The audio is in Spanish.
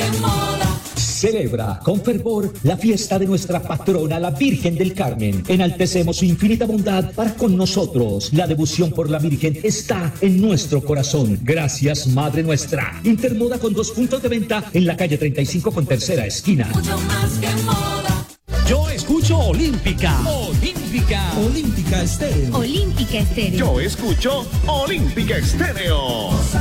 Celebra con fervor la fiesta de nuestra patrona, la Virgen del Carmen. Enaltecemos su infinita bondad para con nosotros. La devoción por la Virgen está en nuestro corazón. Gracias, Madre nuestra. Intermoda con 2 puntos de venta en la calle 35 con tercera esquina. Mucho más que moda. Yo escucho Olímpica. Olímpica. Olímpica Estéreo. Olímpica Estéreo. Yo escucho Olímpica Estéreo.